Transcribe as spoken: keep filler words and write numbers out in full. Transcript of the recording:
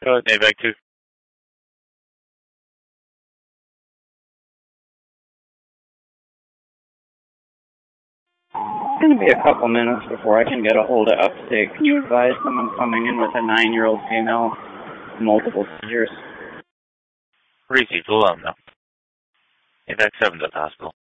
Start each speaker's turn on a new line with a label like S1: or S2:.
S1: Go ahead, Dave, back two.
S2: It's going to be a couple minutes before I can get a hold of Upstate. Can you advise someone coming in with a nine-year-old female, multiple seizures?
S1: Received, hold on now. Evac seven to the hospital.